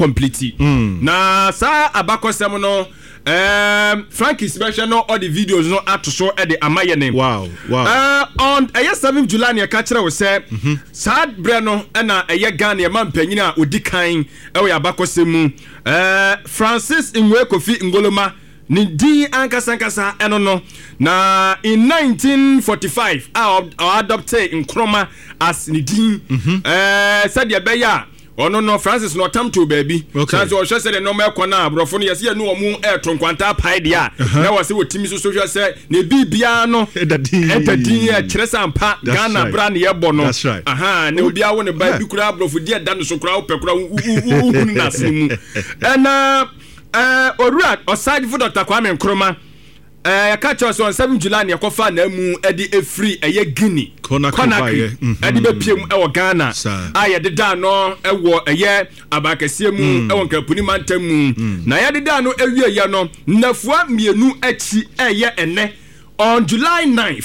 complete na sa abakosem no Frankie special no all the videos no ato so e de amaye ne wow on 7th July ne ka kire we say sad bre no na Ghana man panyina odikan e we abakosem mu Francis Nwe Kofi Ngoloma ni di ankasa eno no na in 1945 adopted Nkrumah as ni din said ya ono no Francis no tam to baby chance o hwese de no meko na abrofo no yese no omu etonkwanta pai dia na wase wotimi so hwese na bibia no edadin ya kyresampa Ghana brand ye bo no aha na obi awo ne bai bi kura abrofo dia da no so kura opekura uhunu na simu na Orua oside for Dr. Kwame Nkrumah catch us on 7 July ne kofa na mu edi efri eye Guinea Conakry edi be piem e Ghana aye de da no e wo eye abakese mu e won kapuni mantam mu na ye de da no ewie ye no nafua mienu achi eye ene on July 9th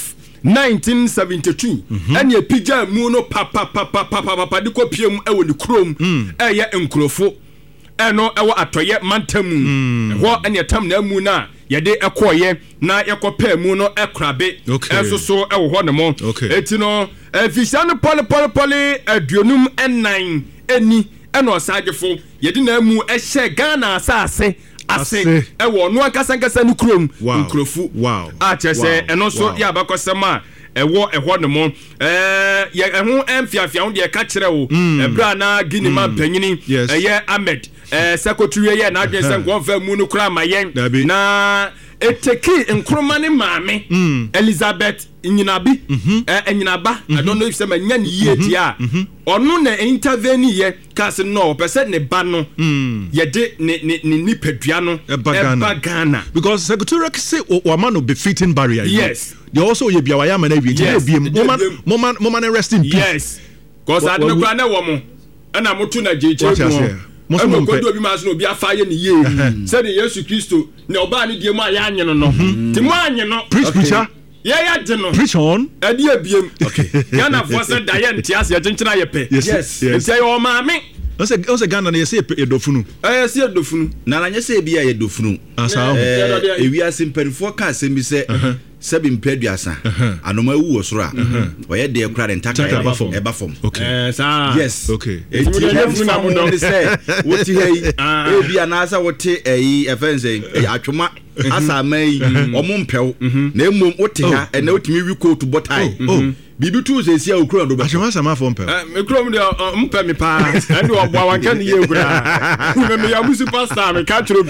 1972 and ye pija mu no papa de ko piem e wo ni krom eye nkrofo eno ewo atoye mantamu ho ene tam na mu na ye de ekoye na yekopa mu no ekrabe enso so ewo ho ne mo eti no fishan poli aduonum enan eni eno osagefo ye de na mu ehye Ghana asase ase ewo no ankasa ni krom nkrofu a chese eno so ya bakosema ewo eho ne mo ye eho emfiafia ho de ka kire wo ebra na Guinea man panyini eye Ahmed secretary ye na adwen se nkonfa mu no kura mayen na eteki Nkrumah ne maame Elizabeth Nyinabi Enyinaba I don't know if some nya ne ye dia onu na intervene ye case no person ne ba no ye de ne nipadua no eba Ghana because secretary say woman no be fitting barrier yes they also ye bia wa ya mana wie woman rest in peace yes cause I don't know na wo mo na motu na jeje mo mo ko do bi ma so no bi afa ye ne ye say the Jesus Christo ne oba ne die mu aya anyen no ti mu anyen no preacher ya de no preach on ade abiem Ghana for say da ye ntias ye chenchena ye pe yes say o maame Ose Ghana na yese edofunu yese edofunu na na nyese bia ye edofunu asa ewi asimpanfo ka asem se sebi mpeduasa anoma wu osoro a oye de ekura ntaka eba fom okay yes okay edofunu mo se woti hei ebia na asa wote efense atwoma asa mai omo mpew na emom wote ha na wotimi wi coat botai bibi tu se sia okura ndo ba atwoma sama fo mpew me krom de mpe me pa ande obwa wanka ne ye okura me ya musu pastor me ka tro bi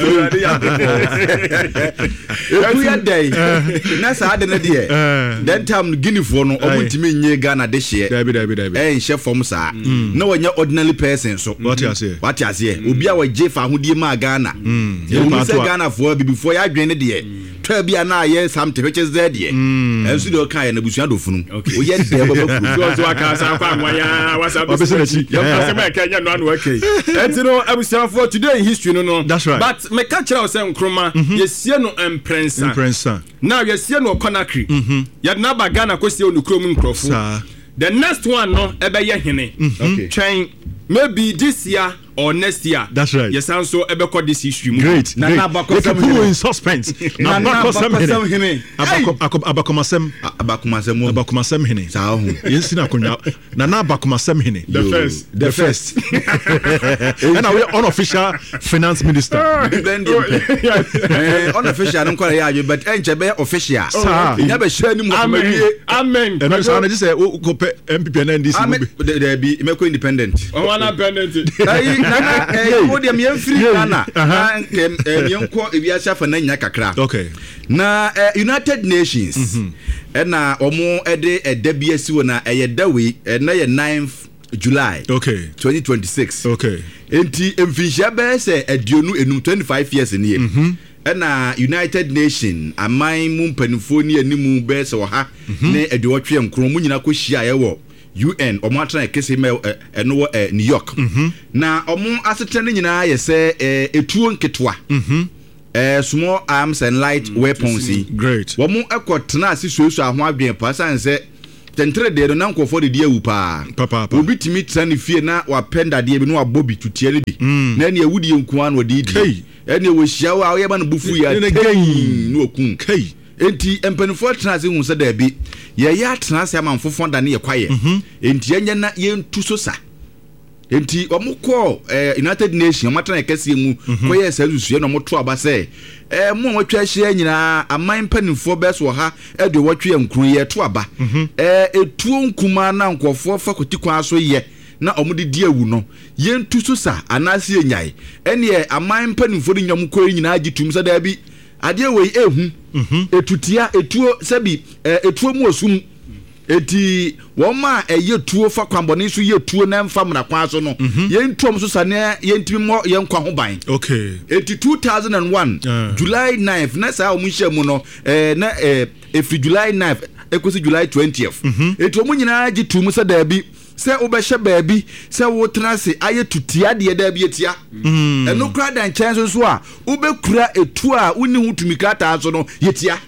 ya day na sa de na de then time Guinea for no omuntimi nye Ghana de hye dabi hye fom sa na wanya ordinary person so what you say obi a wa je fa hodie ma Ghana you say Ghana for bibi for ya adwen ne de twa bia na ye something which is there de enso de kan na busua dofunu o ye de baba so aka sa kwa nwanya whatsapp you say me Kenya no anu okay etino abusia for today in history no that's right but me ka kira o say Nkrumah yesie no imprensa now yesie no Conakry ya na ba Ghana ko sie no krom nkrofo the next one no ebe ye hene train maybe this year or next year. That's right. Yes, and so ebe this issue. Great. People in suspense. Abakumasem hene. Yes, na kunya. Nana Abakumasem hene. The first. And we unofficial finance minister. Unofficial don't call ya, but enchebe official. Never share ni mo. Amen. And I just say MPP and NDC. They be make independent. One independent. Odi am free Ghana yenko ewiase afa na nya kakra na United Nations na omo ede edabia si wona eyedawe na ye 9th July 2026 enti emfihia be se aduonu enum 25 years ni ye na United Nation amai mu mpanifo ni animu be se wo ha na edwotwe nkro mu nyina ko hia ye wo UN omo atra kese me eno New York na omo asetene nyina ye se etuo nketwa small arms and light weapons great omo ekotena asisuesu aho adwen pasan se tentre de na nkofo de dia wu pa papa obi timi trani fie na wapenda de bi no abobi tutie ne bi na ne awudi nkuan no de di ene wo hia wa ye ba no bufu ya no okun enti empanifo trase hu se da bi ye ya trase amanfofo da ne ye kwaye enti enye na ye ntu so sa enti omukọ United Nations omatana kese mu koye sazusu na moto aba se mo watwa hia nyina aman panifo beso ha edo watwe nkuru ye to aba etuo nkuma na nkofo fa kotikwa so ye na omudi di awu no ye ntu so sa anase enyai ene aman panifo de nyam koye nyina agitum sa da bi ade we ehu etutia etuo sabi etuo mu osum eti woma tuo fa kwambone so ye tuo na mfa mra kwa so no ye ntom so sane ye ntimi mo ye nkwa ho ban okay eti 2001 July 9th na sa omunhia mu no na every July 9th ekosi July 20th eti omu nyina agitum sa da bi se obehye baabi se wo trase aye tutia de da bi etia eno kra dan chance so a obekura etu a uni hutumika ta so no yetia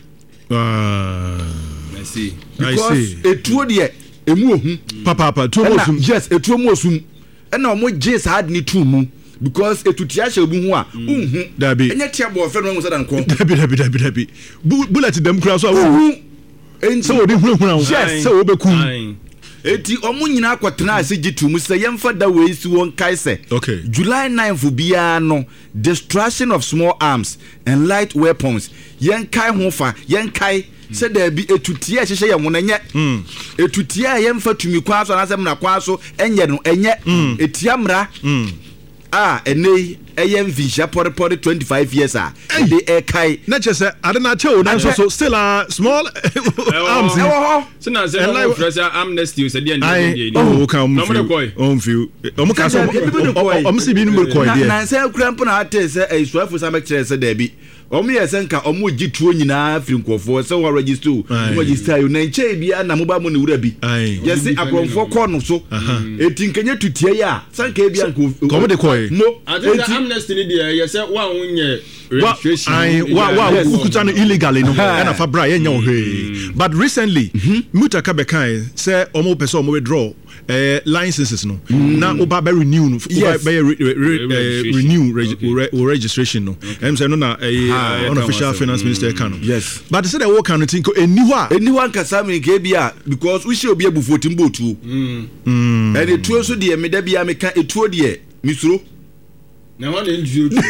see. Because etuo de emu ohun papa tuo osum yes etuo mu osum na omo je sad ni tu mu because etutia hye obu hu a unhu dabi enye tia bo fe no mu sadan ko dabi bullet dem kura so a hu so odi hunu yes so obeku eti omo nyina akotena ase gitu mu se yemfa da we si won kai se okay July 9th bia no destruction of small arms and light weapons yen kai ho fa yen kai se da bi etutia hyehye ye mo nenye etutia yemfa tumi kwa so na se mna kwa so enye no enye etia mra enei eyem visha por 25 years the kai na chese ade na che o na so still a small arms so na say no pressure amnesty so dey dey oh come on feel o ka so o si bi no ko dey na say krampo na ate say e suafu sa me kire say da bi omo yesen ka omo gituo nyina afiri nkofo se wo register you na nche bia na moba mo ne wura bi yesi akonfo ko no so etinkenye tutie ya sanka bia ko mo de ko no amnesty ni dey yesi wa wonye registration wa kutano illegally no na fa bra ye nya ohwe but recently mutaka bekai say omo pese omo withdraw licenses no na oba be renew no renew registration no em say no na unofficial finance minister can yes but say the work can think anyone nkasa me ke bia because we should be able to botu and etuo so de me da bia me ka etuo de misuro na ho de njuro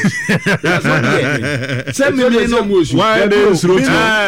say me no why dey misuro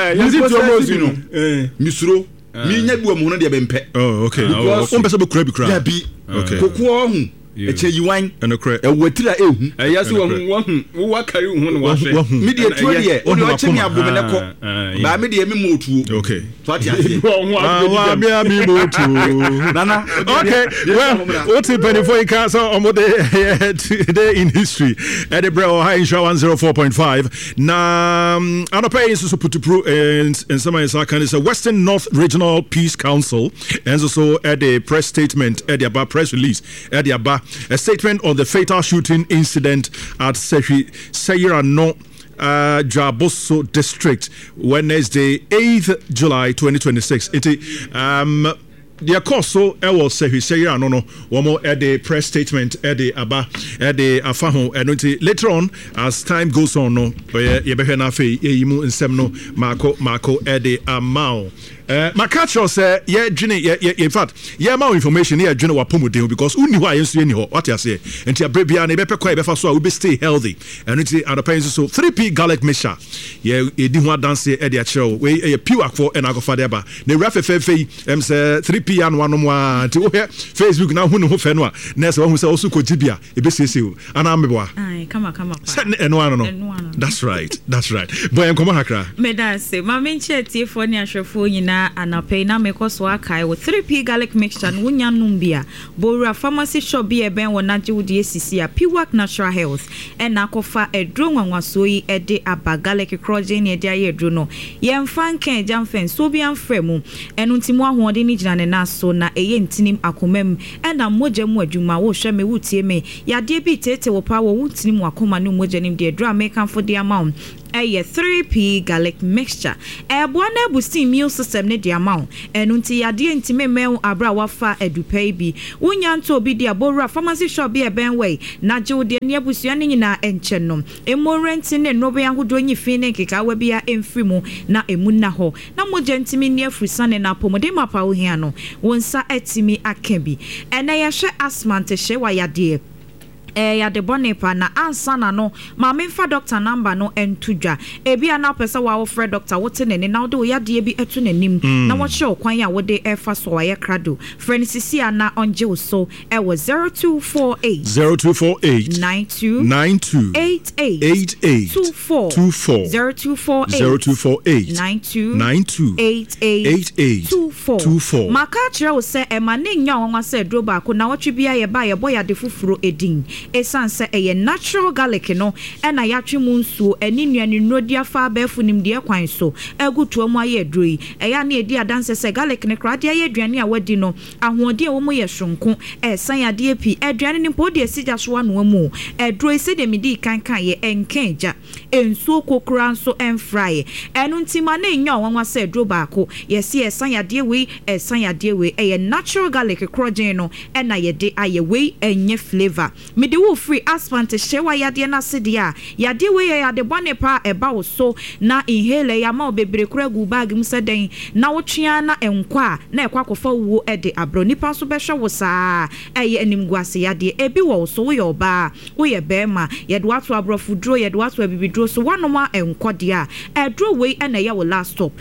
misuro mi nya buo mo no de bempe oh okay on pese be kura bi kura ya bi okay kokwo hu echeyiwan and okra ewatira ehu ayase wo kari hu no wa fe mi de tuo de o de o chemi abome ne ko ba mi de mi motu okay so ati ase wa mi motu nana okay well what's it before you can so on today in history at the bro high insurance 104.5 na anopay is so put to pro and some is kind is a Western North Regional Peace Council and so at the press statement at the about press release at the about a statement on the fatal shooting incident at Seyirano Jaboso district Wednesday 8th July 2026 the course was Seyirano no womo at the press statement at the aba at the afaho and later on as time goes on no ye be na fe yimu nsem no mako at the amount Makacho say yeah dwene in fact yeah more information yeah dwene wa pomodin because uni ho ayenso eni ho what you say enti abrebia na be pekwa be fa so a we be stay healthy and enti adopens so 3p garlic mixture yeah edi ho dance e de akere we pure akfo and agofa de ba na rafefefe say 3p an wano mo anti wo Facebook na hu no ho fe no a na se wo say osu ko jibia e be sese o ana meboa ai kama send eno ano no that's right boy enkomo hakra me da say ma menche tiefo ni ahwefo nyina anape na mekoso akai wo 3p garlic mixture no nya numbia bora pharmacy shop bi eben wo naje wo de sisi a Piwak Natural Health and akofa edro nwanwaso yi ede aba garlic crogen e de aye edro no yemfa nkan jamfen so bi amfremu enu ntimo ahode ni gina ne naso na eye ntinim akomam ena moja mu adwuma wo hwe me wutie me yade bi tete wo pa wo wutinim akoma no moja nim de edro American for the amount 3p garlic mixture eboa na boosting immune system asem ne de ama wo enu nti yade ntime men abra wafa edupai bi wonya nto obi de abowura pharmacy shop bi eben way na jewde ne abusua ne nyina enche no emorent ne nobe ahodo nyi fi ne keka wa bia emfiri mu na emu na ho na moje ntime ne afrisane na pomode mapa wo hia no wonsa etimi akabi ene ye hwe asthma te hwe wa yade ya de bonipa na ansana no ma memfa doctor number no entudwa ebi ana pesa wa wo frɛ doctor wote ne na wo de ya de bi etu nanim na wo hye okwan ya wo de efa so wa ye krado friend sisi ana onje wo so e wo 0248 92 88 24 0248 92 88 maka kire wo se e ma ne nya wonwa se dro ba ko na wo twi bia ye ba ye boya de fufuro edin esanse eye natural garlic no na yatwe mu nsuo ani nuane nodia fa abafu nim de kwan so agutuo mu aye adroi eya na edi adanse se garlic ne krade aye aduane a wadi no ahoɔden wo mu ye hwonko san yade pi aduane ne podi asija so ano mu adroi se de medi kankan ye enkenja ensuo kokura nso enfry enu ntima na nya wanwa se adro baako yesi san yade we eye natural garlic krogen no na yede aye we enye flavor de wo free aspante shewa yade na sede a yade we yade bone pa eba wo so na inhale ya ma obebre kura gu bag mu seden na wo twea na enkwa na ekwa kofa wo ede abro nipa so behwe wo saa eye animguase yade ebi wo so wo yoba wo ye bema yade wato abrofo dro yade wato abibidro so wanoma enkode a edro we na ye wo last stop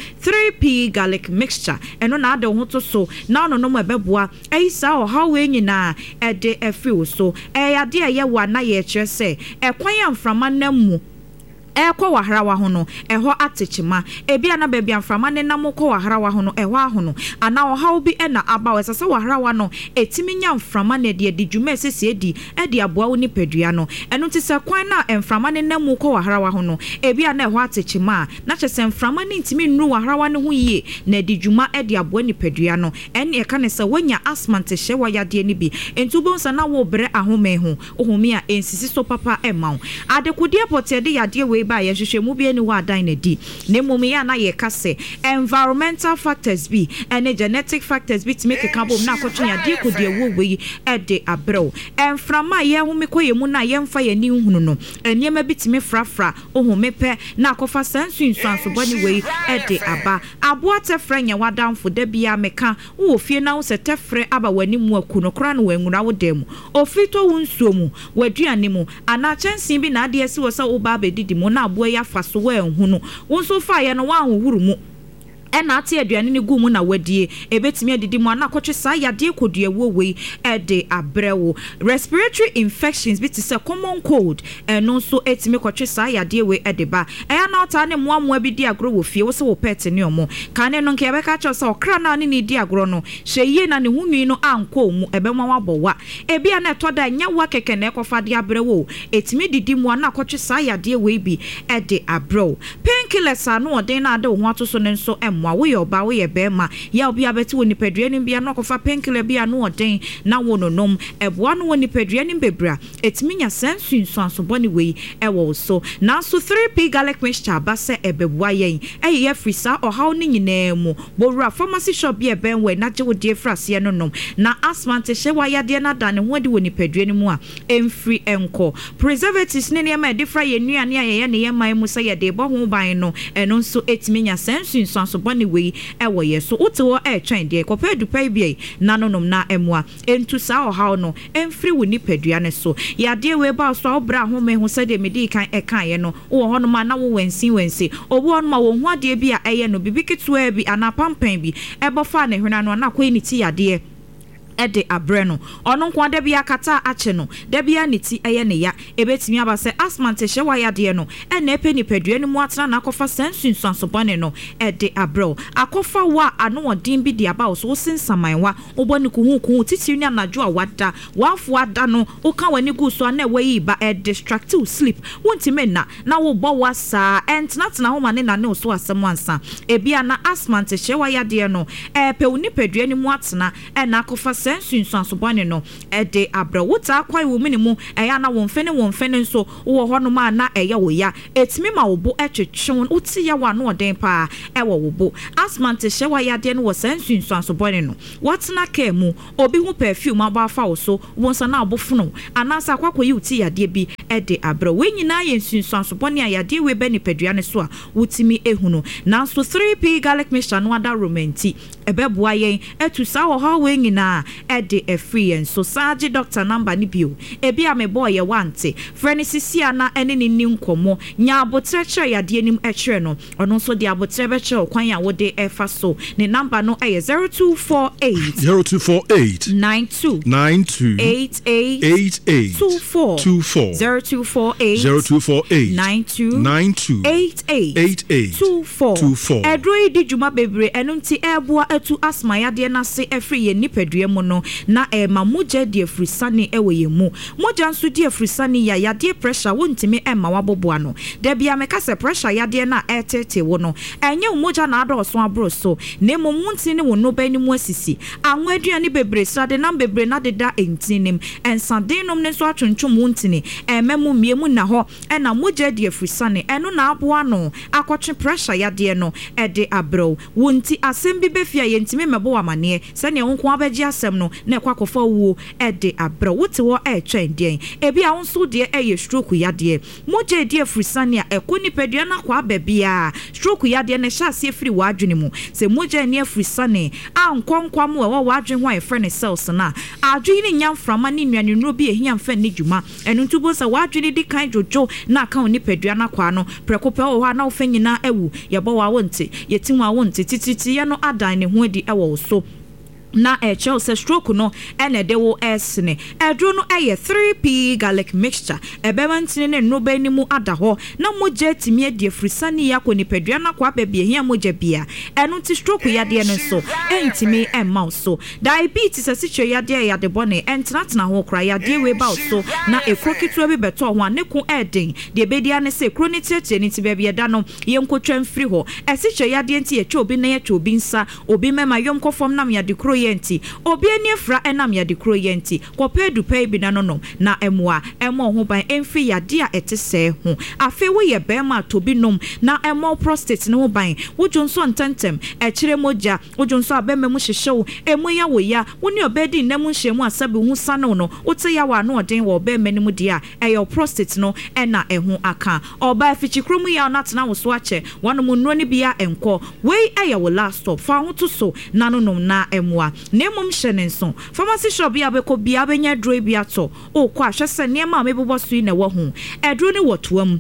3p garlic mixture eno na ade ho to so na no no ebeboa eisa o how we nyina ede efi wo so yade ye wa na ye kire se ekwan amframa namu ekwa waharawa hono eho atechima ebi ana baabi amframa ne nam ko waharawa hono eho ahono ana ohaw bi na aba wesese waharawa no etimi nya amframa ne de dwuma esese edi aboa wo ni padua no eno ti se kwan na amframa ne nam ko waharawa hono ebi ana eho atechima na chese amframa ne ntimi nru waharawa ne ho yie na de dwuma aboa ni padua no ene e ka ne se wanya asthma te hye wa yade ni bi entubo nsa na wo bre ahome ho ohumi a ensisi so papa emaw adekodie potede yade we ba ye hwehwe mu bi ni wa dan na di ne mum ya na ye kase environmental factors bi and genetic factors bi to make a carbon na kwotwe ya di ko de wo we e de abrew enframa ye hu me koye mu na ye mfa ye ni hunu no eniema bi timi frafra ohume pe na akofa sansu anso boni we e de aba aboa tefre nya wadamfo da bia meka wo fie na wo se tefre aba wani mu akuno kra no wanwura wo dem ofito wo nsuo mu waduane mu ana chansi bi na ade esi wo se wo ba bedidi mu na aboa ya fa so wa ehunu wo so fa ye no wa hohuru mu ena ati aduane ne gu mu na wadie ebetimi adidi mu na akotwe sa yade kodua wowei ede abrewo respiratory infections bit is a common cold eno so etimi kotwe sa yade we ede ba eya na ota ne moamoa bi di agro wo fie wo se wo pet ne omo kan ne no nke ebe ka cho sa okra na ne di agro no hweye na ne hunwi no anko mu ebe ma wabowa ebi na toda nya wa keke na ekofa de abrewo etimi didi mu na akotwe sa yade we bi ede abrewo painkillers anu oden na ade ho atoso ne nso mwa wo yoba wo ye bema ya obi abeti woni padua ni bia no kofa painkiller bia no oden na wononom eboa no woni padua ni bebra etimi nya sensu nso anso boni wei ewo so na so 3p garlic mixture abase ebeboa yen ye frisa o haw ni nyina mu bowura pharmacy shop bia ben we na je wo die frase no nom na asthma te hye wa yade na da ne ho de woni padua ni mu a emfri enko preservatives ne ne ma defra ye nuane ye ne ye man mu se ye de bo ho ban no eno nso etimi nya sensu nso anso anyway ewo ye so utewo twen de kopa dupai bi na nonom na emwa entu sa o haw no emfiri woni padua ne so ya de we ba so obra ho me ho se de medi kan ekan ye no wo ho no ma na wo wensi obo no ma wo ho ade bi a eye no bibi ketua bi anapampan bi ebofa ne hwena no na kwai ni ti yade ede abreno ono nko da bia kata ache no da bia niti eye ne ya ebetimi abase asthma te hye wa yade no ena epe ni padua ni mu atena na akofa sansu ansobone no ede abro akofa wa ano odin bi dia ba so sinsamanwa oboni kuhu titi ni anajo a wada wafo ada no uka wani gu so na ewe ba distract you sleep wonti menna na wo bo wasa entna ho ma ne na ne so asem ansa ebia na asthma te hye wa yade no epe oni padua ni mu atena ena akofa sensu so bone no de abra wota kwai wo minimu eya na wo mfene nso wo hono ma na eya wo ya etimi ma wo bo etwetwe uti ya wa no oden pa ewo wo bo asthma te hye wa ya de no wo sensu so bone no watna ka mu obi hu perfume abafa wo so wo nsa na abofuno anasa kwakoyi uti ya de bi de abra we nyina ye nsunsu so bone ya de we be ni padua ne so a wutimi ehunu nanso 3p garlic mixture no ada romanti ebeboa yen etu sa wo ha we nyina de free en so saje doctor number ni bio ebi a me boy ye wante frenisisia na ene ni nkomo nya abotre kire ya de nim ekire no ono so de abotre be kire kwan ya wo de efa so ne number no 0248 92 88 24 0248 92 88 24 Edroi di juma bebre enunti eboa atu asma yade na se efri ye nipadua mu no na ma moja di efrisani ewe ye mu moja nso di efrisani ya yade pressure wontimi ma waboboa no da bia meka se pressure yade na etete wo no enye moja na ado so abro so na momunti ne wo no ba ni mu asisi anwa aduane bebre sade na bebre na deda entinim ensadenom ne so atwonchom wontini memu miemu na ho na moja di efrisani eno na aboa no akotwe pressure yade no de abro wonti asem bi befia yentimi mebo amane se ne wonko abeji asem no na ekwakofa wuo de abro wote wo twendien ebi a wonso de eye stroke yade moja di efrisani a ekoni pedua na kwa babia stroke yade na sha se free wadwene mu se moja ni efrisani a nkonkwam wo wadwen ho efrene cells na adwene nyamframa ni nnuane nuro bi ehia mfa ni dwuma enu ntubo se wadwene di kan jojo na aka oni pedua na kwa no prekope wo ha na wo fanyina ewu yebo wa wonte yetinwa wonte tititi ya no adan ne ho adi ewo so na Chelsea stroke no ene de wo esne edro no 3p garlic mixture ebemantine ne no ba nimu ada ho na moja timi ade frisani ya ko nipadua na kwa bebia hia moja bia eno ti stroke ya de no so entimi emma so diabetes asiche ya de bone entratna ho kra ya de we ba so na ekrokitu bi beto ho aneku eden de bedia ne se chronic ni ti bebia da no yenkotwa mfiri ho asiche ya de nti ye twa obi na ye twa obi nsa obi mema yom kofom nam ya de yenti obi ani afra enam ya de kro yenti kopedu pay bi na no na emwa ho ban emfi yade a etese ho afi wo ye bema tobi nom na emo prostate no ban wojonso ntentem ekire moja wojonso abema mu hyehyew emu ya wo ya woni obedi nam hyemu asabe hu sano no wote ya wa no odin wo bema ni mu dia eyo prostate no ena eho aka oba afichikromu ya natna wo so ache wanu nro ni bia enko we eya wo last stop fa ho to so nanonom na emwa nemum hyenenso pharmacy shop ya beko bia benya dro bia to o kwa hwese nema mebobɔ so na wo hu edro ni wotoam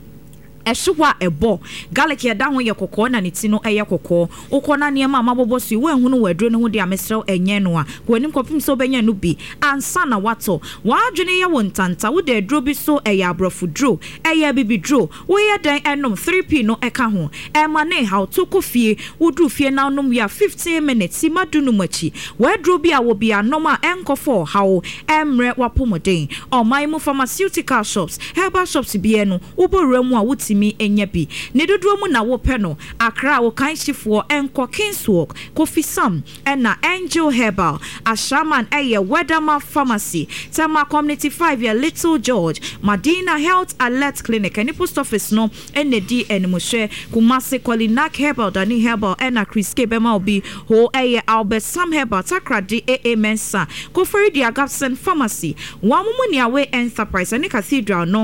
ehwa ebo garlic ya da ho ye kokko na ne ti no eye kokko ukona ne ma mabobo so we hu no wadro ne ho de amesrew enye no a kwanim kopim so benya no bi ansa na wato wadwene ye wontanta wo de dro bi so eye abrofo dro eye bibi dro wo ye dan enom 3p no eka ho ema ne how to kofie wodu fie na nom ya 15 minutes madunu machi wadro bi a wo bi anom a enkofo how emre wapomoden omai mu pharmaceutical shops herbal shops bi no wo boremu a mi enya bi ne dodo mu na wo pe no Accra wo kan shifo enko Kingswalk Coffee Sam na Angel Herbal Ashaman Weatherma Pharmacy Tama Community 5 ya Little George Madina Health Alert Clinic and post office no ND Enmushe Kumasi Kolinak Herbal Dani Herbal na Chris Kebema obi ho Albert Sam Herbal Takra AA Mensa Koferi dia Gapson Pharmacy Wamumu ni awe Enterprise and Cathedral no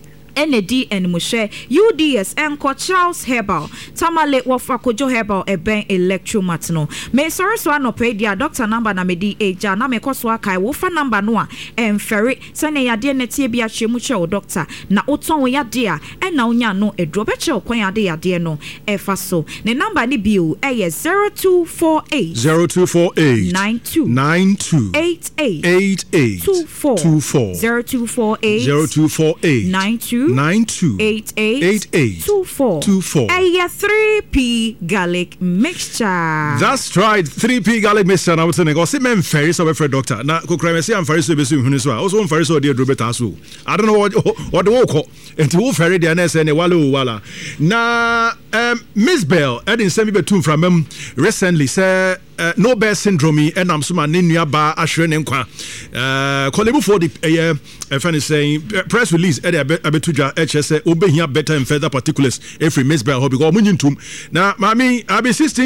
ND and Mushe UDS Enko Charles Herbal Tamale Wafakojo Herbal Eben Electromatno me sorry so anopedia doctor number na medi eja na me koso akai wofa number no a emfere sene yade na tie bia hwemu che doctor na oton wo yade a na onya no edro be che okwan yade no efa so ne number ni bio 0248 92 88 24 0248 92 88 24 3p garlic mixture. That's right, 3p garlic mixture. Now, what's the name? I say, "Men ferry so for doctor." Now, kokra me say I'm ferry so be so hunu so. Also, ferry so dey do better so. I don't know what the work. And to ferry the na say ne wala. Na Miss Bell, I didn't send me betum from recently say no bear syndrome and I'm so man ba ahwere ne nkwa Kolemu for the fan is saying press release abetuja HS obehia better and further particulars every miss by hobby go munyintum na mami abi 16